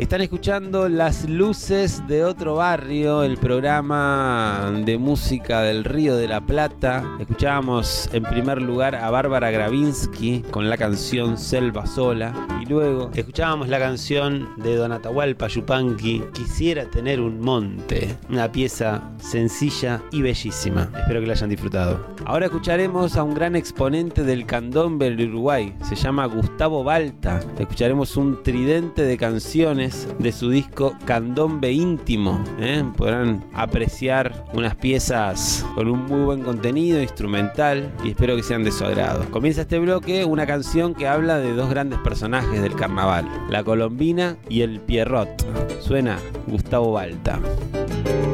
Están escuchando Las Luces de Otro Barrio, el programa de música del Río de la Plata. Escuchábamos en primer lugar a Bárbara Gravinsky con la canción Selva Sola. Y luego escuchábamos la canción de Don Atahualpa Yupanqui, Quisiera tener un monte. Una pieza sencilla y bellísima. Espero que la hayan disfrutado. Ahora escucharemos a un gran exponente del candombe del Uruguay. Se llama Gustavo Balta. Escucharemos un tridente de canciones de su disco Candombe Íntimo. Podrán apreciar unas piezas con un muy buen contenido instrumental y espero que sean de su agrado. Comienza este bloque una canción que habla de dos grandes personajes del carnaval, la Colombina y el Pierrot. Suena Gustavo Balta.